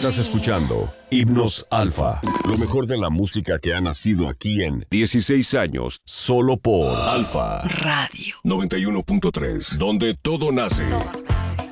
Estás escuchando Himnos Alfa, lo mejor de la música que ha nacido aquí en 16 años, solo por Alfa Radio 91.3, donde todo nace.